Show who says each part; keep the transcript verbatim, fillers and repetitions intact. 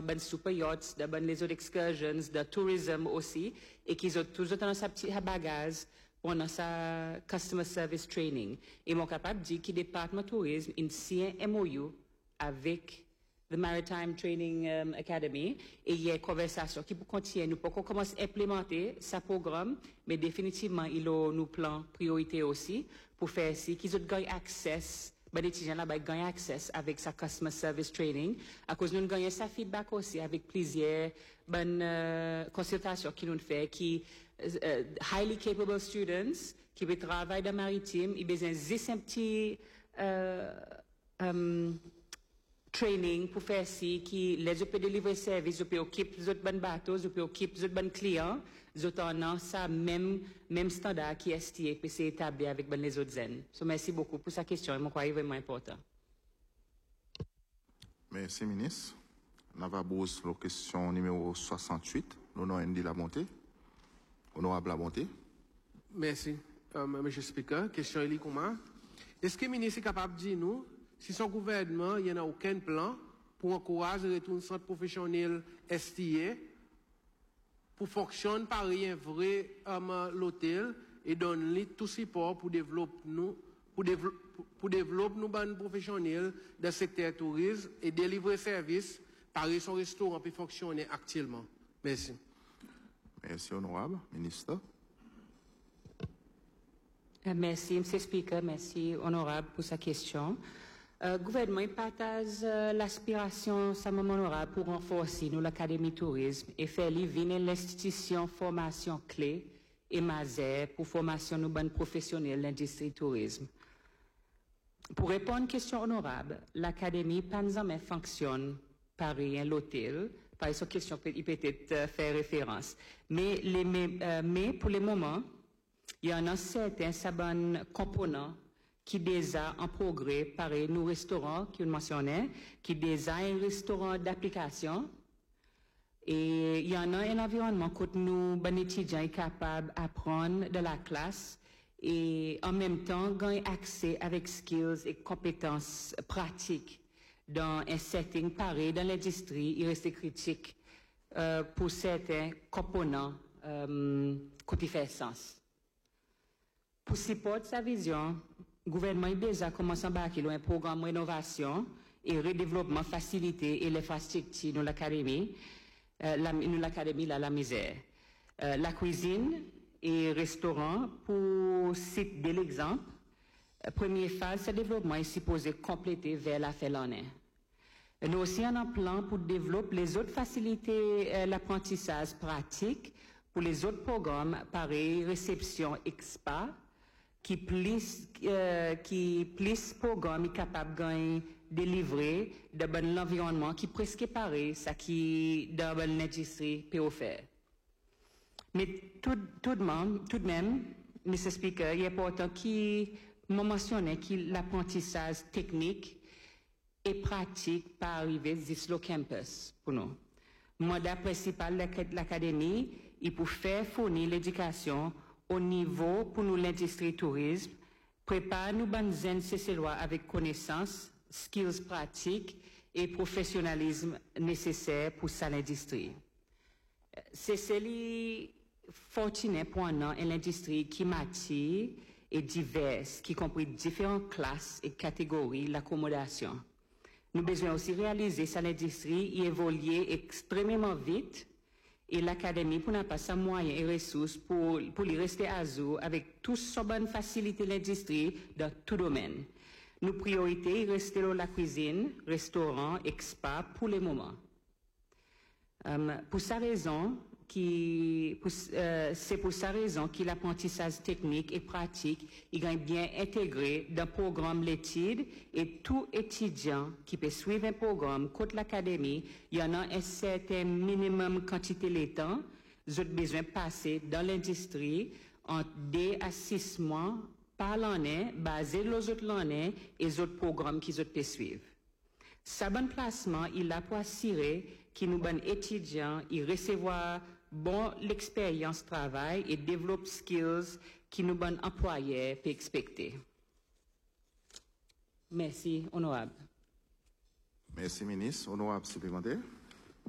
Speaker 1: formation de super yachts, de les autres excursions, de tourisme aussi, et qu'ils ont toujours dans sa petite bagage pendant sa customer service training. Et mon capable dit que le département tourisme initie un M O U avec the Maritime Training um, Academy, et il y a une conversation qui peut continuer. Nous pouvons commencer à implémenter ce programme, mais définitivement, il y a nos plans priorité aussi pour faire ci, qu'ils ont gagné accès, ben, les étudiants là-bas gagnent accès avec sa customer service training, à cause nous gagnons sa feedback aussi avec plusieurs bonnes euh, consultations qui nous fait, qui uh, highly capable students, qui veulent travailler dans le maritime, ils ont besoin de un petit euh, um, training pour faire ci, qui les peut délivrer service, peut occuper les autres bonnes bateaux, peut occuper les autres bonnes clients, les autres en ça même même standard qui est estimé puis c'est établi avec ben les autres zen. So merci beaucoup pour sa question, je crois vraiment important.
Speaker 2: Merci ministre. On va poser la question numéro soixante-huit, l'honneur Andy Lamonté. Honorable Lamonté.
Speaker 3: Merci, euh, Monsieur Speaker. Question Eli Kouma. Est-ce que le ministre est capable de dire nous si son gouvernement, il n'y a aucun plan pour encourager le retour centre professionnel S T A pour fonctionner par un vrai um, l'hôtel et donner tout support pour développer nous, pour développer, pour développer nos bandes professionnels dans le secteur tourisme et délivrer service par son restaurant qui fonctionne actuellement. Merci.
Speaker 2: Merci, honorable. Ministre.
Speaker 1: Merci, M. Speaker. Merci, honorable, pour sa question. Le uh, gouvernement partage uh, l'aspiration, ça moment honorable, pour renforcer l'Académie tourisme et faire venir l'institution formation clé et majeure pour formation de bonnes professionnels de l'industrie tourisme. Pour répondre à une question honorable, l'Académie pas jamais fonctionne par rien l'hôtel, par exemple, question il peut être euh, faire référence. Mais, les, mais, euh, mais pour le moment, il y en a certains sabons composants qui déjà en progrès, pareil, nos restaurants qui mentionné, qui déjà un restaurant d'application. Et il y en a un environnement que nous, bon étudiants, sont capables d'apprendre de la classe et en même temps, gagner accès avec skills et compétences pratiques dans un setting pareil, dans l'industrie, il reste critique euh, pour certains composants euh, qui font sens. Pour supporter sa vision, le gouvernement a déjà commencé à embarquer un programme de rénovation et redéveloppement facilité et l'infrastructure dans l'académie, euh, la, dans l'académie la, la misère. Euh, la cuisine et restaurant, pour citer l'exemple, euh, première phase, ce développement est supposé compléter vers la fin de l'année. Nous aussi avons un plan pour développer les autres facilités, euh, l'apprentissage pratique pour les autres programmes, pareil, réception expa, qui plus, euh, qui plus programme est capable de délivrer de bon l'environnement qui presque pareil, ça qui dans l'industrie peut offrir. Mais tout, tout de même, tout de même, Mister Speaker, il est important qu'il mentionne que l'apprentissage technique et pratique par arriver jusqu'au campus pour nous. Le mandat principal de l'académie est pour faire fournir l'éducation au niveau pour nous l'industrie tourisme, prépare nous bonnes nécessaires avec connaissances, skills pratiques et professionnalisme nécessaire pour ça l'industrie. C'est celui fortuné pour un an et l'industrie qui m'attire et diverse, qui compris différentes classes et catégories l'accommodation. Nous besoin aussi réaliser ça l'industrie et évoluer extrêmement vite. Et l'académie, pour n'a pas sa moyens et ressources pour, pour y rester à jour avec toutes ces bonnes facilités de l'industrie dans tout domaine. Nos priorités, rester dans la cuisine, restaurant, expa pour le moment. Um, pour sa raison, qui, pour, euh, c'est pour sa raison que l'apprentissage technique et pratique est bien intégré dans le programme l'étude et tout étudiant qui peut suivre un programme contre l'académie, il y en a un certain minimum quantité de temps, ils ont besoin de passer dans l'industrie en deux à six mois par l'année, basé sur les autres l'année et les autres programmes qu'ils ont suivre. Sa bon placement, il a pour assurer que nous, bon étudiants, ils recevoir bon l'expérience travail et développe skills qui nous bon employés peut expecter. Merci, honorable.
Speaker 2: Merci, ministre. Honorable supplémentaire.